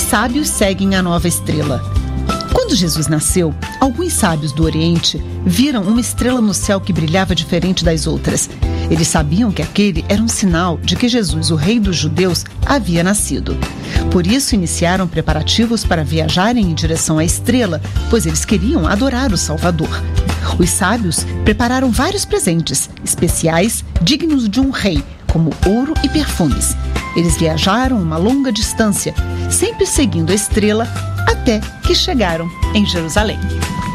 sábios seguem a nova estrela. Quando Jesus nasceu, alguns sábios do Oriente viram uma estrela no céu que brilhava diferente das outras. Eles sabiam que aquele era um sinal de que Jesus, o rei dos judeus, havia nascido. Por isso, iniciaram preparativos para viajarem em direção à estrela, pois eles queriam adorar o Salvador. Os sábios prepararam vários presentes especiais dignos de um rei, como ouro e perfumes. Eles viajaram uma longa distância, sempre seguindo a estrela, até que chegaram em Jerusalém.